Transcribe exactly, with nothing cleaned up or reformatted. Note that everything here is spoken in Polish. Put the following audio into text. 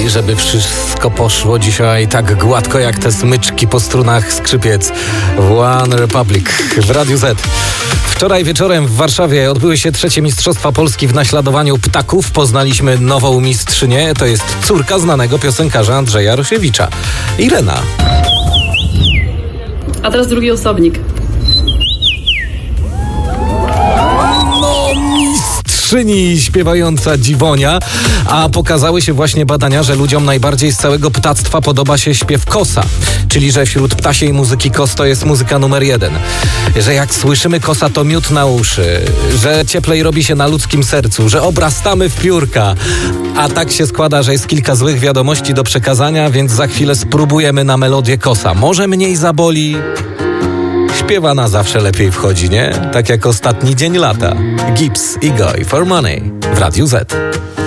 i żeby wszystko poszło dzisiaj tak gładko jak te smyczki po strunach skrzypiec w One Republic w Radiu Z. Wczoraj wieczorem w Warszawie odbyły się trzecie Mistrzostwa Polski w naśladowaniu ptaków. Poznaliśmy nową mistrzynię. To jest córka znanego piosenkarza Andrzeja Rosiewicza. Irena. A teraz drugi osobnik. No, mistrzyni śpiewająca dziwonia. A pokazały się właśnie badania, że ludziom najbardziej z całego ptactwa podoba się śpiew kosa. Czyli, że wśród ptasiej muzyki kos to jest muzyka numer jeden. Że jak słyszymy kosa, to miód na uszy. Że cieplej robi się na ludzkim sercu. Że obrastamy w piórka. A tak się składa, że jest kilka złych wiadomości do przekazania, więc za chwilę spróbujemy na melodię kosa. Może mniej zaboli? Śpiewana zawsze lepiej wchodzi, nie? Tak jak ostatni dzień lata. Gibbs i Guy for Money w Radiu Z.